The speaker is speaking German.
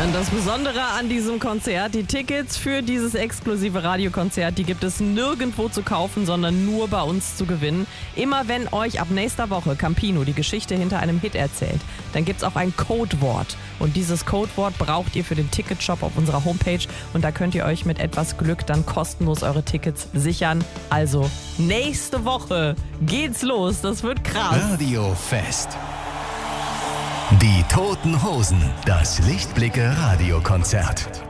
Und das Besondere an diesem Konzert, die Tickets für dieses exklusive Radiokonzert, die gibt es nirgendwo zu kaufen, sondern nur bei uns zu gewinnen. Immer wenn euch ab nächster Woche Campino die Geschichte hinter einem Hit erzählt, dann gibt es auch ein Codewort. Und dieses Codewort braucht ihr für den Ticketshop auf unserer Homepage. Und da könnt ihr euch mit etwas Glück dann kostenlos eure Tickets sichern. Also nächste Woche geht's los. Das wird krass. Radiofest. Die Toten Hosen, das Lichtblicke Radiokonzert.